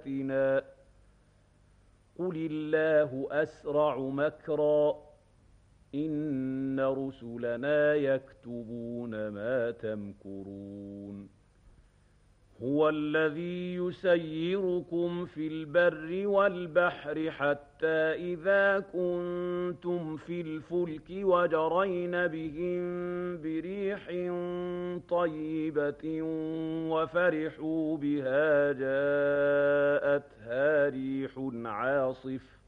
بآياتنا قل الله أسرع مكرا إن رسلنا يكتبون ما تمكرون هو الذي يسيركم في البر والبحر حتى إذا كنتم في الفلك وجرين بهم بريح طيبة وفرحوا بها جاءتها ريح عاصف